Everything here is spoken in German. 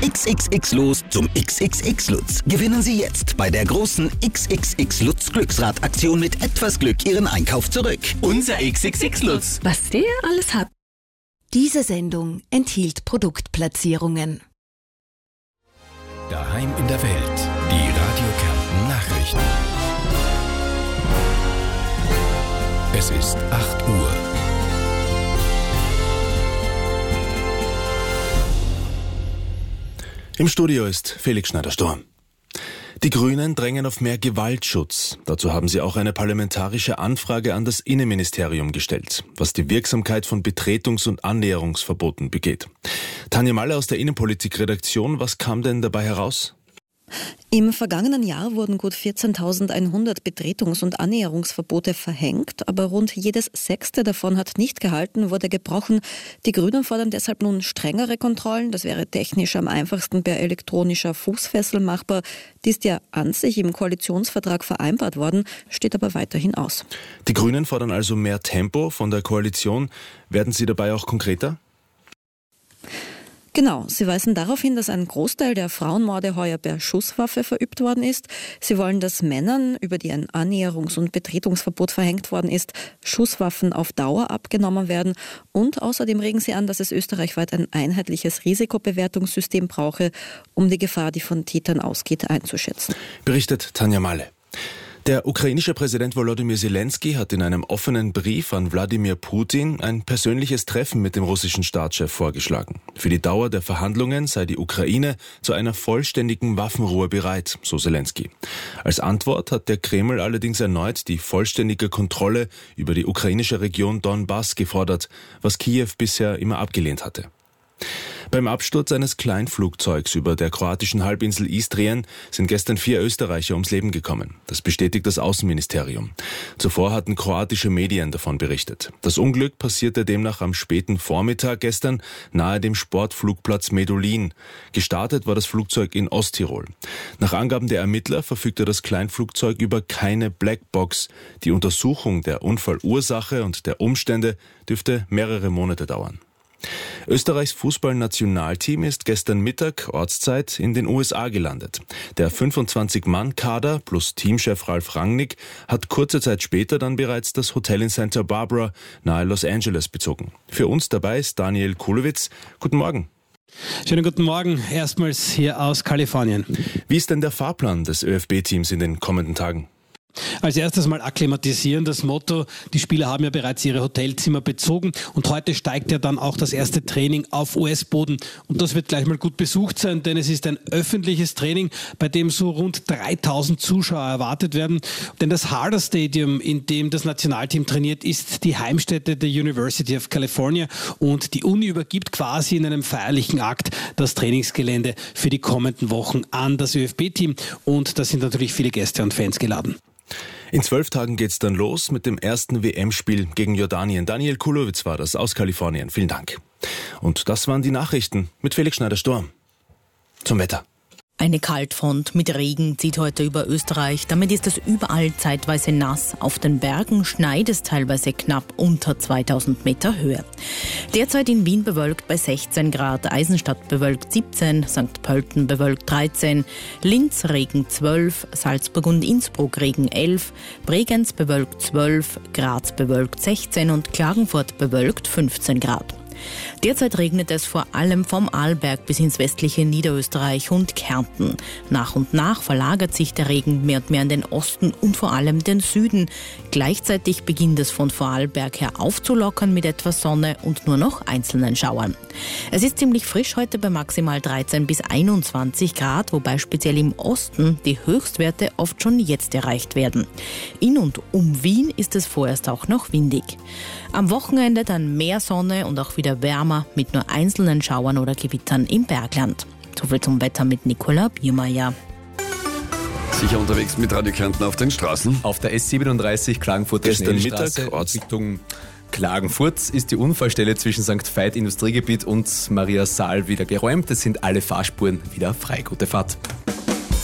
XXX los zum XXX Lutz. Gewinnen Sie jetzt bei der großen XXX Lutz Glücksrad-Aktion mit etwas Glück Ihren Einkauf zurück. Unser XXX Lutz. Was der alles hat. Diese Sendung enthielt Produktplatzierungen. Daheim in der Welt. Die Radio Kärnten Nachrichten. Es ist 8 Uhr. Im Studio ist Felix Schneider-Sturm. Die Grünen drängen auf mehr Gewaltschutz. Dazu haben sie auch eine parlamentarische Anfrage an das Innenministerium gestellt, was die Wirksamkeit von Betretungs- und Annäherungsverboten begeht. Tanja Malle aus der Innenpolitik-Redaktion, was kam denn dabei heraus? Im vergangenen Jahr wurden gut 14.100 Betretungs- und Annäherungsverbote verhängt, aber rund jedes 6. davon hat nicht gehalten, wurde gebrochen. Die Grünen fordern deshalb nun strengere Kontrollen. Das wäre technisch am einfachsten per elektronischer Fußfessel machbar. Die ist ja an sich im Koalitionsvertrag vereinbart worden, steht aber weiterhin aus. Die Grünen fordern also mehr Tempo von der Koalition. Werden sie dabei auch konkreter? Genau, sie weisen darauf hin, dass ein Großteil der Frauenmorde heuer per Schusswaffe verübt worden ist. Sie wollen, dass Männern, über die ein Annäherungs- und Betretungsverbot verhängt worden ist, Schusswaffen auf Dauer abgenommen werden. Und außerdem regen sie an, dass es österreichweit ein einheitliches Risikobewertungssystem brauche, um die Gefahr, die von Tätern ausgeht, einzuschätzen. Berichtet Tanja Malle. Der ukrainische Präsident Volodymyr Zelensky hat in einem offenen Brief an Wladimir Putin ein persönliches Treffen mit dem russischen Staatschef vorgeschlagen. Für die Dauer der Verhandlungen sei die Ukraine zu einer vollständigen Waffenruhe bereit, so Zelensky. Als Antwort hat der Kreml allerdings erneut die vollständige Kontrolle über die ukrainische Region Donbass gefordert, was Kiew bisher immer abgelehnt hatte. Beim Absturz eines Kleinflugzeugs über der kroatischen Halbinsel Istrien sind gestern 4 Österreicher ums Leben gekommen. Das bestätigt das Außenministerium. Zuvor hatten kroatische Medien davon berichtet. Das Unglück passierte demnach am späten Vormittag gestern nahe dem Sportflugplatz Medulin. Gestartet war das Flugzeug in Osttirol. Nach Angaben der Ermittler verfügte das Kleinflugzeug über keine Blackbox. Die Untersuchung der Unfallursache und der Umstände dürfte mehrere Monate dauern. Österreichs Fußballnationalteam ist gestern Mittag Ortszeit in den USA gelandet. Der 25-Mann-Kader plus Teamchef Ralf Rangnick hat kurze Zeit später dann bereits das Hotel in Santa Barbara nahe Los Angeles bezogen. Für uns dabei ist Daniel Kulowitz. Guten Morgen. Schönen guten Morgen, erstmals hier aus Kalifornien. Wie ist denn der Fahrplan des ÖFB-Teams in den kommenden Tagen? Als erstes mal akklimatisieren, das Motto, die Spieler haben ja bereits ihre Hotelzimmer bezogen und heute steigt ja dann auch das erste Training auf US-Boden und das wird gleich mal gut besucht sein, denn es ist ein öffentliches Training, bei dem so rund 3.000 Zuschauer erwartet werden, denn das Harder Stadium, in dem das Nationalteam trainiert, ist die Heimstätte der University of California und die Uni übergibt quasi in einem feierlichen Akt das Trainingsgelände für die kommenden Wochen an das ÖFB-Team und da sind natürlich viele Gäste und Fans geladen. In 12 Tagen geht's dann los mit dem ersten WM-Spiel gegen Jordanien. Daniel Kulowitz war das aus Kalifornien. Vielen Dank. Und das waren die Nachrichten mit Felix Schneider-Sturm. Zum Wetter. Eine Kaltfront mit Regen zieht heute über Österreich. Damit ist es überall zeitweise nass. Auf den Bergen schneit es teilweise knapp unter 2000 Meter Höhe. Derzeit in Wien bewölkt bei 16 Grad, Eisenstadt bewölkt 17, St. Pölten bewölkt 13, Linz Regen 12, Salzburg und Innsbruck Regen 11, Bregenz bewölkt 12, Graz bewölkt 16 und Klagenfurt bewölkt 15 Grad. Derzeit regnet es vor allem vom Arlberg bis ins westliche Niederösterreich und Kärnten. Nach und nach verlagert sich der Regen mehr und mehr in den Osten und vor allem den Süden. Gleichzeitig beginnt es von Vorarlberg her aufzulockern mit etwas Sonne und nur noch einzelnen Schauern. Es ist ziemlich frisch heute bei maximal 13 bis 21 Grad, wobei speziell im Osten die Höchstwerte oft schon jetzt erreicht werden. In und um Wien ist es vorerst auch noch windig. Am Wochenende dann mehr Sonne und auch wieder wärmer mit nur einzelnen Schauern oder Gewittern im Bergland. Soviel zum Wetter mit Nicola Biermeier. Sicher unterwegs mit Radio Kärnten auf den Straßen. Auf der S37 Klagenfurter Schnellstraße Richtung Klagenfurt ist die Unfallstelle zwischen St. Veit Industriegebiet und Maria Saal wieder geräumt. Es sind alle Fahrspuren wieder frei. Gute Fahrt.